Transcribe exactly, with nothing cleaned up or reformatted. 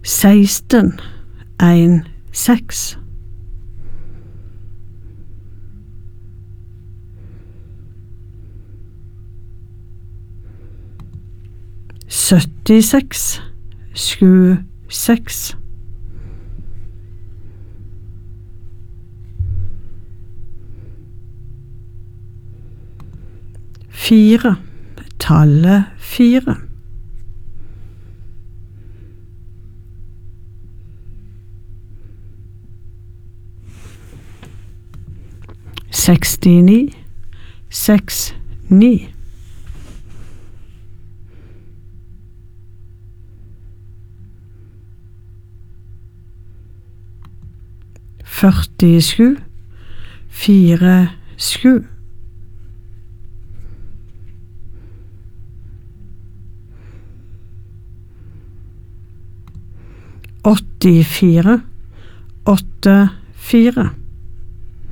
seksten, en, seks. syttiseks, sju, seks. Fire, tallet fire. Sekstini, seks, ni. Førtisju, fire, sju. Åttifire, åtte, fire.